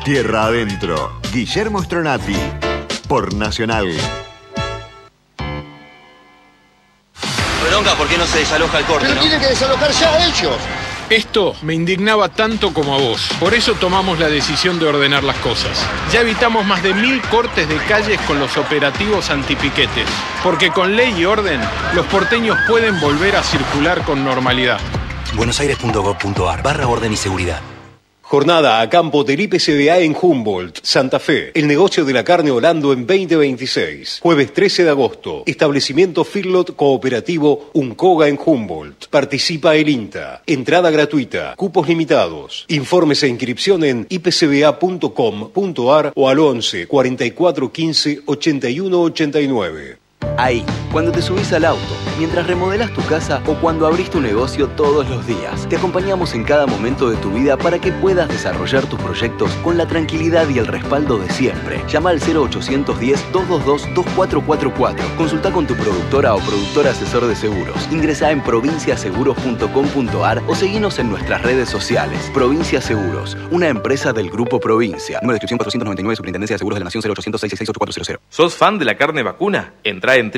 Tierra Adentro, Guillermo Stronati, por Nacional. Bronca, ¿por qué no se desaloja el corte? Pero tienen que desalojar ya ellos. Esto me indignaba tanto como a vos. Por eso tomamos la decisión de ordenar las cosas. Ya evitamos más de 1000 cortes de calles con los operativos antipiquetes. Porque con ley y orden, los porteños pueden volver a circular con normalidad. buenosaires.gov.ar/orden y seguridad. Jornada a campo del IPCBA en Humboldt, Santa Fe. El negocio de la carne Holando en 2026. Jueves 13 de agosto. Establecimiento Feedlot Cooperativo Uncoga en Humboldt. Participa el INTA. Entrada gratuita. Cupos limitados. Informes e inscripción en ipcba.com.ar o al 11 44 15 81 89. Ahí, cuando te subís al auto, mientras remodelás tu casa o cuando abrís tu negocio todos los días. Te acompañamos en cada momento de tu vida para que puedas desarrollar tus proyectos con la tranquilidad y el respaldo de siempre. Llama al 0810-222-2444. Consulta con tu productora o productor asesor de seguros. Ingresá en provinciaseguros.com.ar o seguinos en nuestras redes sociales. Provincia Seguros, una empresa del Grupo Provincia. Número de inscripción 499, Superintendencia de Seguros de la Nación 0800-666-8400. ¿Sos fan de la carne vacuna? Entrá en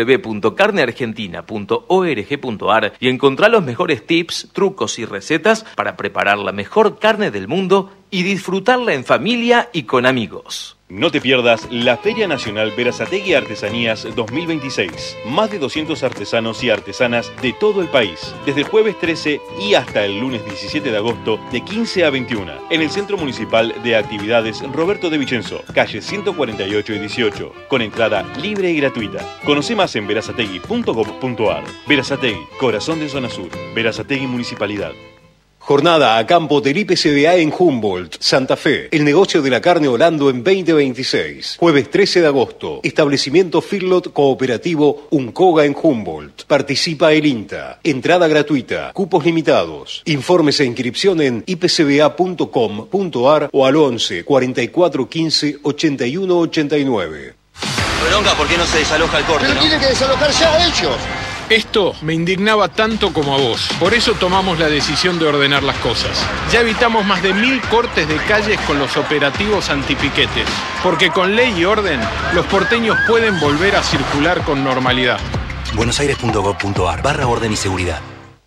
www.carneargentina.org.ar y encontrá los mejores tips, trucos y recetas para preparar la mejor carne del mundo y disfrutarla en familia y con amigos. No te pierdas la Feria Nacional Berazategui Artesanías 2026. Más de 200 artesanos y artesanas de todo el país. Desde el jueves 13 y hasta el lunes 17 de agosto de 15 a 21. En el Centro Municipal de Actividades Roberto de Vicenzo, calle 148 y 18. Con entrada libre y gratuita. Conoce más en berazategui.gov.ar. Berazategui, corazón de Zona Sur. Berazategui Municipalidad. Jornada a campo del IPCBA en Humboldt, Santa Fe. El negocio de la carne Holando en 2026. Jueves 13 de agosto. Establecimiento Feedlot Cooperativo Uncoga en Humboldt. Participa el INTA. Entrada gratuita. Cupos limitados. Informes e inscripción en ipcba.com.ar o al 11 44 15 81 89. Bronca, ¿por qué no se desaloja el corte? Pero tienen que desalojar ya ellos. Esto me indignaba tanto como a vos. Por eso tomamos la decisión de ordenar las cosas. Ya evitamos más de 1000 cortes de calles con los operativos antipiquetes. Porque con ley y orden, los porteños pueden volver a circular con normalidad. buenosaires.gov.ar/orden y seguridad.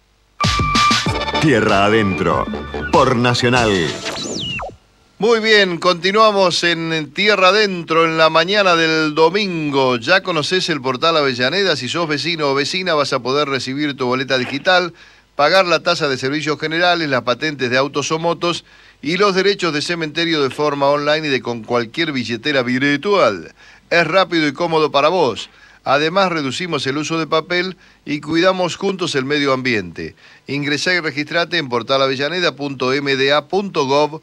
Tierra Adentro, por Nacional. Muy bien, continuamos en Tierra Adentro en la mañana del domingo. Ya conocés el portal Avellaneda. Si sos vecino o vecina vas a poder recibir tu boleta digital, pagar la tasa de servicios generales, las patentes de autos o motos y los derechos de cementerio de forma online y con cualquier billetera virtual. Es rápido y cómodo para vos. Además, reducimos el uso de papel y cuidamos juntos el medio ambiente. Ingresá y registrate en portalavellaneda.mda.gov.ar.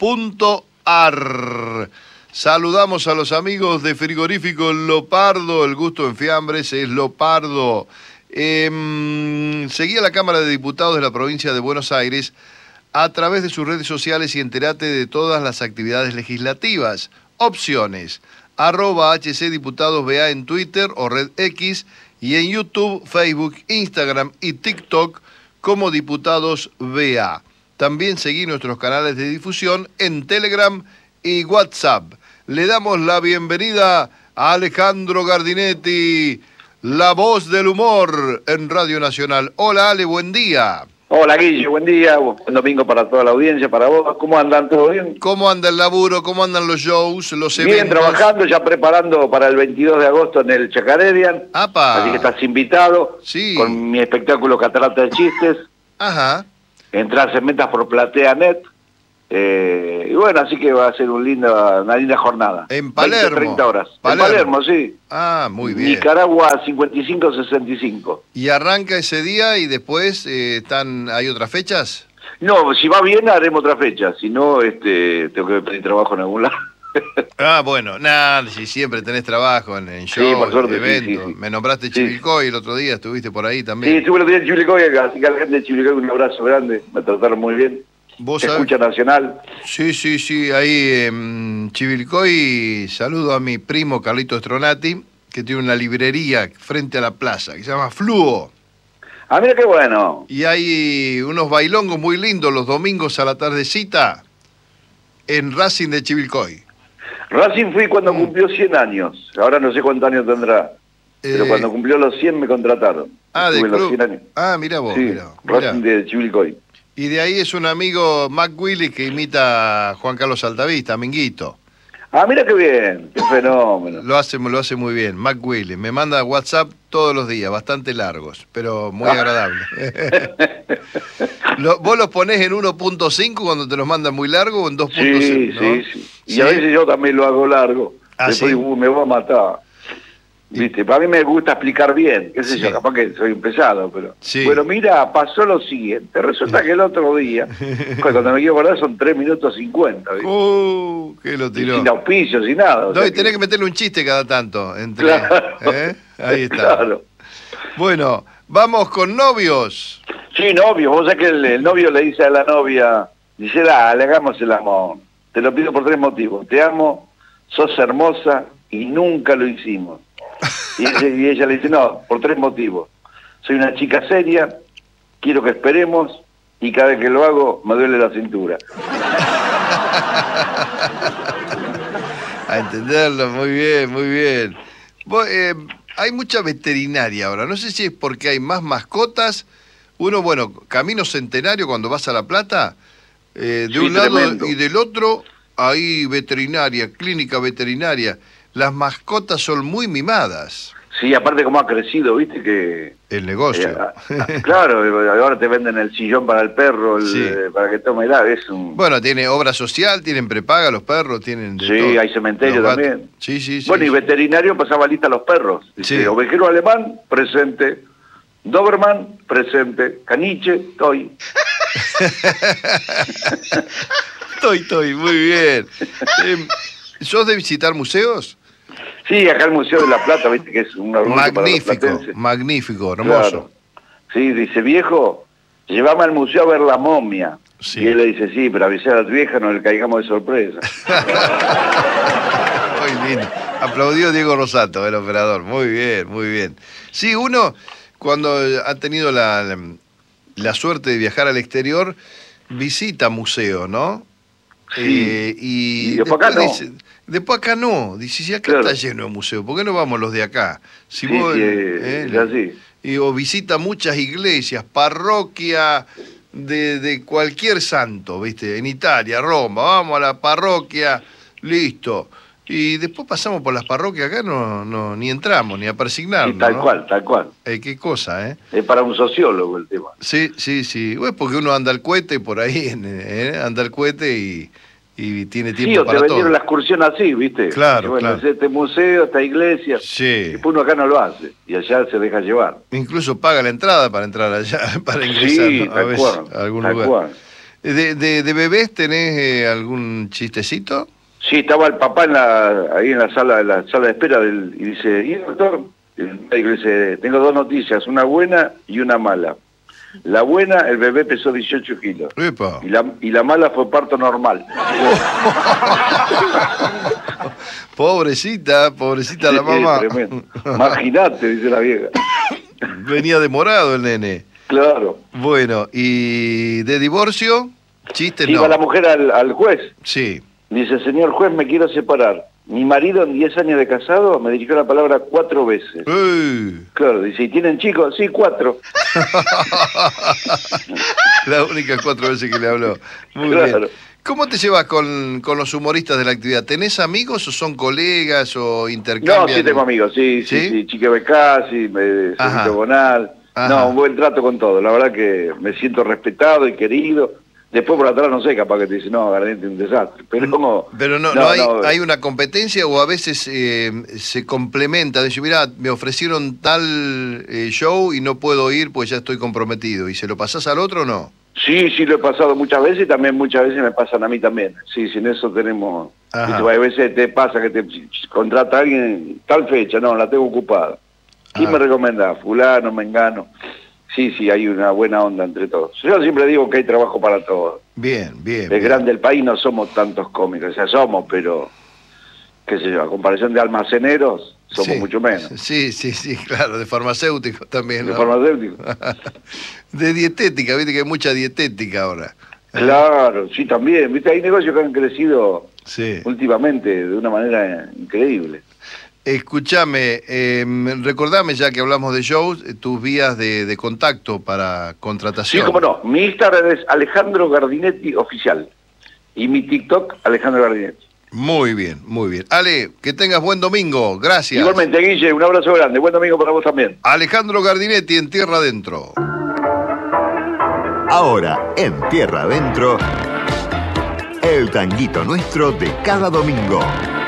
Saludamos a los amigos de Frigorífico Lopardo. El gusto en fiambres es Lopardo. Seguí a la Cámara de Diputados de la provincia de Buenos Aires a través de sus redes sociales y entérate de todas las actividades legislativas. Opciones: @HCDiputadosBA en Twitter o Red X y en YouTube, Facebook, Instagram y TikTok como Diputados BA. También seguí nuestros canales de difusión en Telegram y WhatsApp. Le damos la bienvenida a Alejandro Gardinetti, la voz del humor en Radio Nacional. Hola Ale, buen día. Hola Guille, buen día, buen domingo para toda la audiencia, para vos. ¿Cómo andan? ¿Todo bien? ¿Cómo anda el laburo? ¿Cómo andan los shows, los eventos? Bien, trabajando, ya preparando para el 22 de agosto en el Chacarerian. ¡Apa! Así que estás invitado. Sí. Con mi espectáculo Catarata de Chistes. Ajá. Entrás en Metas por PlateaNet. Y bueno, así que va a ser una linda jornada. En Palermo. 30 horas. Palermo. En Palermo, sí. Ah, muy bien. Nicaragua 55-65. ¿Y arranca ese día y después hay otras fechas? No, si va bien haremos otra fecha. Si no, tengo que pedir trabajo en algún lado. Ah, bueno, nada, si siempre tenés trabajo en shows, sí, por suerte, eventos. Sí. Me nombraste Chivilcoy el otro día, estuviste por ahí también. Sí, estuve el otro día en Chivilcoy acá, así que a la gente de Chivilcoy un abrazo grande, me trataron muy bien. ¿Vos Escucha Nacional. Sí, ahí en Chivilcoy saludo a mi primo Carlito Stronati, que tiene una librería frente a la plaza, que se llama Fluo. Ah, mira qué bueno. Y hay unos bailongos muy lindos los domingos a la tardecita. en Racing de Chivilcoy. Racing fui cuando cumplió 100 años. Ahora no sé cuántos años tendrá. Pero cuando cumplió los 100 me contrataron. Ah, de Estuve club. los 100 años. Ah, mira vos, Sí, mira. Racing de Chivilcoy. Y de ahí es un amigo, Mac Willy, que imita a Juan Carlos Altavista, Minguito. Ah, mira qué bien, qué fenómeno. Lo hace muy bien, Mac Willy. Me manda WhatsApp todos los días, bastante largos, pero muy agradable. ¿Vos los ponés en 1.5 cuando te los mandan muy largo o en 2.5? Sí, ¿no? sí. Y a veces yo también lo hago largo. ¿Ah, después sí? me voy a matar. ¿Viste? Para mí me gusta explicar bien, qué sé yo, capaz que soy un pesado, pero... Sí. Bueno, mira, pasó lo siguiente. Resulta que el otro día, cuando me quiero acordar, son 3 minutos 50. ¿viste? Que lo tiró. Sin auspicio, sin nada. o No, sea y tenés que meterle un chiste cada tanto. Entre, Claro. Ahí está. Claro. Bueno, vamos con novios. Sí, novio. Vos sabés que el novio le dice a la novia, dice, dale, hagamos el amor. Te lo pido por 3 motivos. Te amo, sos hermosa y nunca lo hicimos. Y ella le dice, no, por 3 motivos. Soy una chica seria, quiero que esperemos y cada vez que lo hago me duele la cintura. A entenderlo, muy bien, muy bien. Hay mucha veterinaria ahora, no sé si es porque hay más mascotas. Uno, bueno, Camino Centenario cuando vas a La Plata, de Sí, un lado tremendo. y del otro hay veterinaria, clínica veterinaria. Las mascotas son muy mimadas. Sí, aparte como ha crecido, viste que... El negocio. Claro, ahora te venden el sillón para el perro, Sí. para que tome el ave, es un... Bueno, tiene obra social, tienen prepaga los perros, tienen de Sí, todo. hay cementerio Los gatos. también. Sí, sí, sí. Bueno, y veterinario pasaba lista a los perros. Dice, Sí. ovejero alemán, presente. Doberman, presente. Caniche, estoy. Estoy, muy bien. ¿Sos de visitar museos? Sí, acá el Museo de la Plata, viste que es un orgullo para los Magnífico, platenses. magnífico, hermoso. Claro. Sí, dice, viejo, llévame al museo a ver la momia. Sí. Y él le dice, sí, pero avisar a tu vieja no le caigamos de sorpresa. Muy lindo. Aplaudió Diego Rosato, el operador. Muy bien, muy bien. Sí, uno, cuando ha tenido la suerte de viajar al exterior, visita museos, ¿no? Sí. Y después acá no. Después acá no. Dice, si acá Claro. está lleno de museos, ¿por qué no vamos los de acá? Si Sí, vos, sí, es así. o visita muchas iglesias, parroquia de cualquier santo, ¿viste? En Italia, Roma, vamos a la parroquia, listo. Y después pasamos por las parroquias acá, no ni entramos, ni a persignarnos. Sí, tal ¿no? cual, tal cual. Qué cosa, ¿eh? Es para un sociólogo el tema. Sí, sí, sí. Bueno, porque uno anda al cohete por ahí, anda al cohete y tiene tiempo Sí, o te para vendieron todo. la excursión así, ¿viste? Claro, Bueno, claro. es este museo, esta iglesia. Sí. Y después uno acá no lo hace. Y allá se deja llevar. Incluso paga la entrada para entrar allá, para ingresar, Sí, ¿no? A tal veces, cual. a algún Tal lugar. cual. ¿De bebés tenés algún chistecito? Sí, estaba el papá ahí en la sala de espera y dice, ¿y el doctor? El médico dice, tengo 2 noticias, una buena y una mala. La buena, el bebé pesó 18 kilos. Epa. Y la mala fue parto normal. Pobrecita la mamá. Tremendo. Imagínate, dice la vieja. Venía demorado el nene. Claro. Bueno, ¿y de divorcio? Chiste no. Iba la mujer al juez. Sí. Dice, señor juez, me quiero separar. Mi marido en 10 años de casado me dirigió la palabra 4 veces. Claro, dice, ¿y tienen chicos? Sí, 4. Las únicas 4 veces que le habló. Muy Claro. bien. ¿Cómo te llevas con los humoristas de la actividad? ¿Tenés amigos o son colegas o intercambian? No, sí tengo amigos, sí, Chique Becasi, Ajá. Sergio Bonal. Ajá. No, un buen trato con todo. La verdad que me siento respetado y querido. Después por atrás no sé, capaz que te dice, no, Garante un desastre. Pero no hay una competencia o a veces se complementa. Dice, mira, me ofrecieron tal show y no puedo ir pues ya estoy comprometido. ¿Y se lo pasás al otro o no? Sí, lo he pasado muchas veces y también muchas veces me pasan a mí también. Sí, en eso tenemos... Ajá. A veces te pasa que te contrata a alguien tal fecha, no, la tengo ocupada. ¿Quién me recomienda? Fulano, Mengano. Sí, hay una buena onda entre todos. Yo siempre digo que hay trabajo para todos. Bien. Es grande el país, no somos tantos cómicos, o sea, somos, pero, qué sé yo, a comparación de almaceneros, somos mucho menos. Sí, claro, de farmacéuticos también. De ¿no? farmacéuticos. De dietética, viste que hay mucha dietética ahora. Claro, sí, también. Viste, hay negocios que han crecido Sí. últimamente de una manera increíble. Escúchame, recordame ya que hablamos de shows, tus vías de contacto para Sí, contratación. cómo no. Mi Instagram es Alejandro Gardinetti Oficial. Y mi TikTok, Alejandro Gardinetti. Muy bien, muy bien. Ale, que tengas buen domingo. Gracias. Igualmente, Guille, un abrazo grande. Buen domingo para vos también. Alejandro Gardinetti en Tierra Adentro. Ahora, en Tierra Adentro, el tanguito nuestro de cada domingo.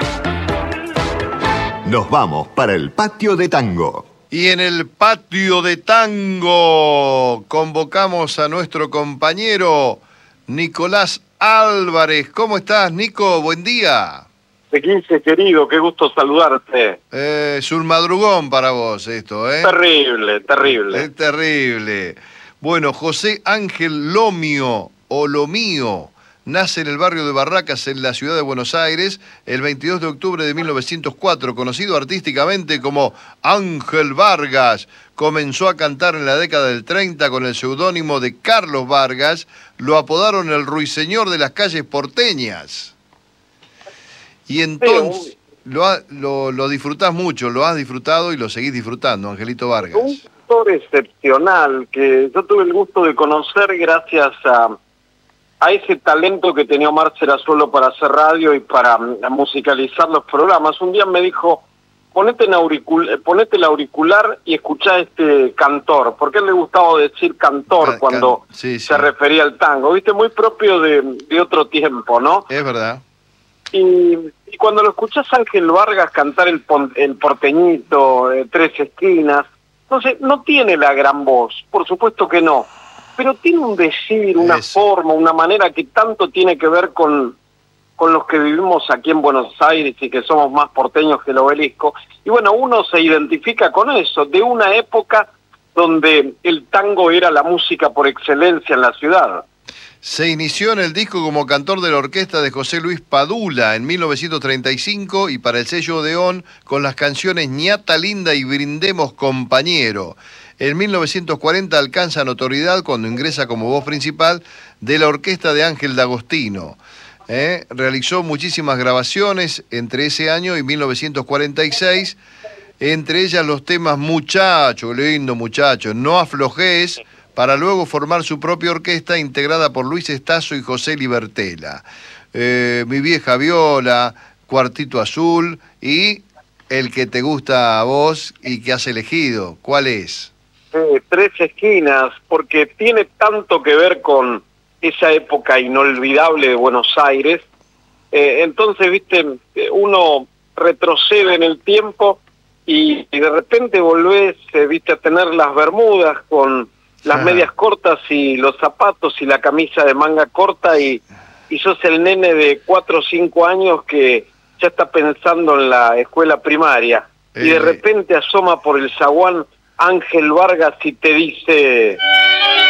Nos vamos para el patio de tango. Y en el patio de tango convocamos a nuestro compañero Nicolás Álvarez. ¿Cómo estás, Nico? Buen día. Guille, querido, qué gusto saludarte. Es un madrugón para vos esto, ¿eh? Terrible, terrible. Es terrible. Bueno, José Ángel Lomio, o Lomío, nace en el barrio de Barracas, en la ciudad de Buenos Aires, el 22 de octubre de 1904, conocido artísticamente como Ángel Vargas. Comenzó a cantar en la década del 30 con el seudónimo de Carlos Vargas. Lo apodaron el ruiseñor de las calles porteñas. Y entonces lo disfrutás mucho, lo has disfrutado y lo seguís disfrutando, Angelito Vargas. Un actor excepcional que yo tuve el gusto de conocer gracias a ese talento que tenía Omar Serazuelo para hacer radio y para musicalizar los programas. Un día me dijo, ponete el auricular y escuchá a este cantor, porque a él le gustaba decir cantor cuando se refería al tango, viste, muy propio de otro tiempo, ¿no? Es verdad. Y cuando lo escuchás a Ángel Vargas cantar el porteñito, Tres Esquinas, entonces no tiene la gran voz, por supuesto que no, pero tiene un decir, una forma, una manera que tanto tiene que ver con los que vivimos aquí en Buenos Aires y que somos más porteños que el Obelisco. Y bueno, uno se identifica con eso, de una época donde el tango era la música por excelencia en la ciudad. Se inició en el disco como cantor de la orquesta de José Luis Padula en 1935 y para el sello Odeón con las canciones Ñata Linda y Brindemos Compañero. En 1940 alcanza notoriedad cuando ingresa como voz principal de la orquesta de Ángel D'Agostino. Realizó muchísimas grabaciones entre ese año y 1946, entre ellas los temas Muchacho, lindo muchacho, No aflojes, para luego formar su propia orquesta integrada por Luis Estazo y José Libertela. Mi vieja viola, Cuartito Azul y el que te gusta a vos y que has elegido. ¿Cuál es? Tres Esquinas, porque tiene tanto que ver con esa época inolvidable de Buenos Aires. Entonces, viste, uno retrocede en el tiempo y de repente volvés, viste, a tener las bermudas con las medias cortas y los zapatos y la camisa de manga corta y sos el nene de 4 o 5 años que ya está pensando en la escuela primaria y de repente asoma por el zaguán Ángel Vargas y te dice...